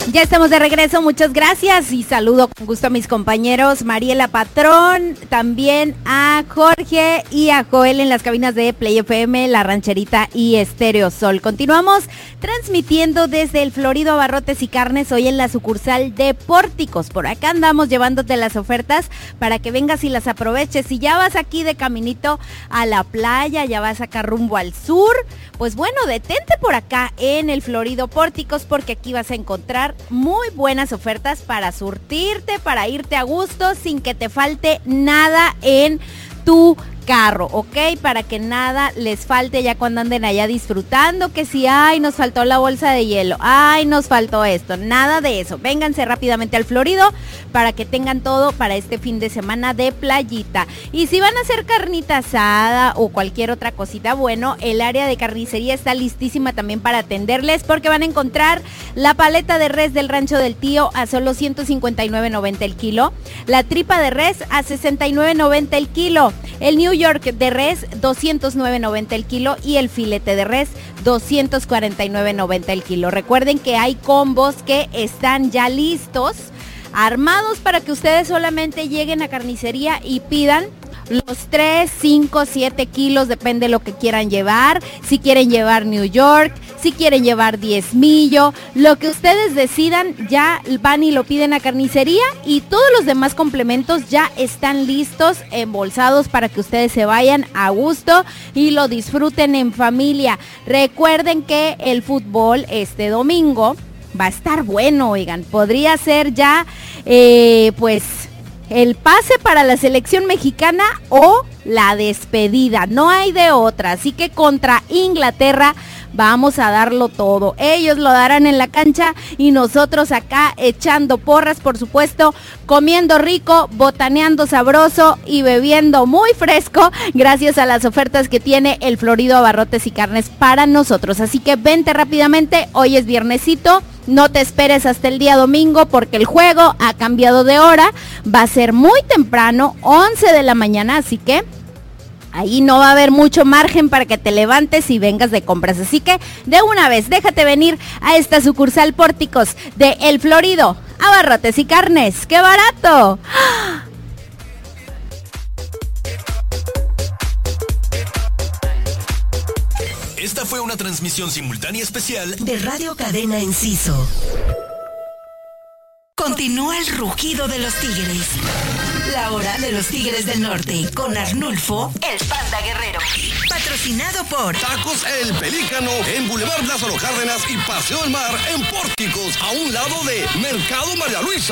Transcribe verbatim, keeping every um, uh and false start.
Ya estamos de regreso, muchas gracias y saludo con gusto a mis compañeros Mariela Patrón, también a Jorge y a Joel en las cabinas de Play F M, La Rancherita y Estéreo Sol. Continuamos transmitiendo desde el Florido Abarrotes y Carnes, hoy en la sucursal de Pórticos. Por acá andamos llevándote las ofertas para que vengas y las aproveches. Si ya vas aquí de caminito a la playa, ya vas acá rumbo al sur, pues bueno, detente por acá en el Florido Pórticos porque aquí vas a encontrar muy buenas ofertas para surtirte, para irte a gusto sin que te falte nada en tu carro, ¿ok? Para que nada les falte ya cuando anden allá disfrutando, que si, ay, nos faltó la bolsa de hielo, ay, nos faltó esto, nada de eso. Vénganse rápidamente al Florido para que tengan todo para este fin de semana de playita. Y si van a hacer carnita asada o cualquier otra cosita, bueno, el área de carnicería está listísima también para atenderles porque van a encontrar la paleta de res del Rancho del Tío a solo ciento cincuenta y nueve noventa el kilo, la tripa de res a sesenta y nueve noventa el kilo, el New York de res doscientos nueve noventa el kilo y el filete de res doscientos cuarenta y nueve noventa el kilo. Recuerden que hay combos que están ya listos, armados para que ustedes solamente lleguen a carnicería y pidan los tres, cinco, siete kilos, depende de lo que quieran llevar. Si quieren llevar New York, si quieren llevar diezmillo, lo que ustedes decidan, ya van y lo piden a carnicería y todos los demás complementos ya están listos, embolsados para que ustedes se vayan a gusto y lo disfruten en familia. Recuerden que el fútbol este domingo va a estar bueno, oigan, podría ser ya, eh, pues... el pase para la selección mexicana o la despedida, no hay de otra, así que contra Inglaterra vamos a darlo todo. Ellos lo darán en la cancha y nosotros acá echando porras, por supuesto, comiendo rico, botaneando sabroso y bebiendo muy fresco, gracias a las ofertas que tiene el Florido Abarrotes y Carnes para nosotros. Así que vente rápidamente, hoy es viernesito. No te esperes hasta el día domingo porque el juego ha cambiado de hora, va a ser muy temprano, once de la mañana, así que ahí no va a haber mucho margen para que te levantes y vengas de compras. Así que de una vez, déjate venir a esta sucursal Pórticos de El Florido Abarrotes y Carnes. ¡Qué barato! Esta fue una transmisión simultánea especial de Radio Cadena Enciso. Continúa el rugido de los tigres. La hora de los Tigres del Norte con Arnulfo, el Panda Guerrero. Patrocinado por Tacos El Pelícano en Boulevard Lázaro Cárdenas y Paseo del Mar en Pórticos, a un lado de Mercado María Luisa.